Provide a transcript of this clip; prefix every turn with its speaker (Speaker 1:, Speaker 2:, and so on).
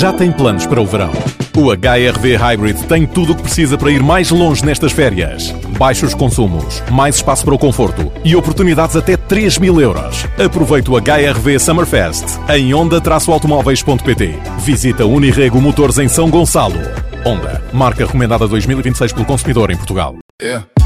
Speaker 1: já tem planos para o verão. O HR-V Hybrid tem tudo o que precisa para ir mais longe nestas férias. Baixos consumos, mais espaço para o conforto e oportunidades até 3.000 euros. Aproveite o HR-V Summerfest em Honda-automóveis.pt. Visita Unirrego Motores em São Gonçalo. Honda, marca recomendada 2026 pelo consumidor em Portugal.
Speaker 2: Yeah.